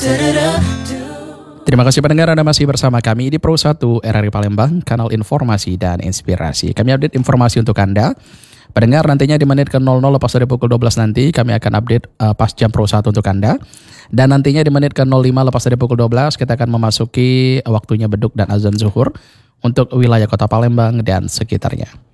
Terima kasih pendengar, Anda masih bersama kami di Pro 1 RRI Palembang, kanal informasi dan inspirasi. Kami update informasi untuk Anda. Pendengar, nantinya di menit ke 00 lepas dari pukul 12 nanti kami akan update pas jam Pro 1 untuk Anda. Dan nantinya di menit ke 05 lepas dari pukul 12 kita akan memasuki waktunya beduk dan azan zuhur untuk wilayah Kota Palembang dan sekitarnya.